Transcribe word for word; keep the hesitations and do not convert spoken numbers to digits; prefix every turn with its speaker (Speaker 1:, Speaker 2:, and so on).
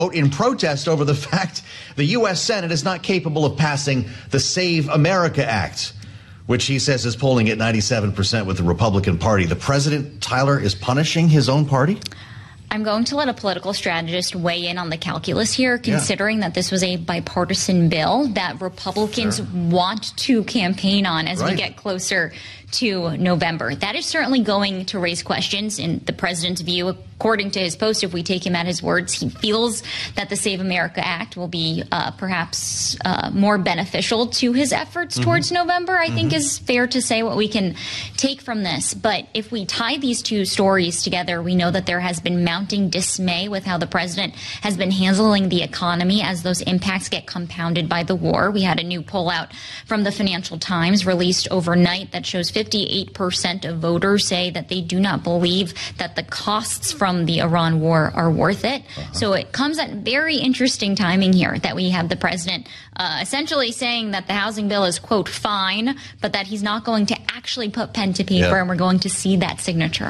Speaker 1: in protest over the fact the U S Senate is not capable of passing the Save America Act, which he says is polling at ninety-seven percent with the Republican Party. The president, Tyler, is punishing his own party?
Speaker 2: I'm going to let a political strategist weigh in on the calculus here, considering yeah. that this was a bipartisan bill that Republicans sure. want to campaign on as right. we get closer to November. That is certainly going to raise questions in the president's view. According to his post, if we take him at his words, he feels that the Save America Act will be uh, perhaps uh, more beneficial to his efforts mm-hmm. towards November, I mm-hmm. think is fair to say what we can take from this. But if we tie these two stories together, we know that there has been mounting dismay with how the president has been handling the economy as those impacts get compounded by the war. We had a new poll out from the Financial Times released overnight that shows fifty-eight percent of voters say that they do not believe that the costs from the Iran war are worth it. Uh-huh. So it comes at very interesting timing here that we have the president uh, essentially saying that the housing bill is, quote, fine, but that he's not going to actually put pen to paper, yeah. and we're going to see that signature.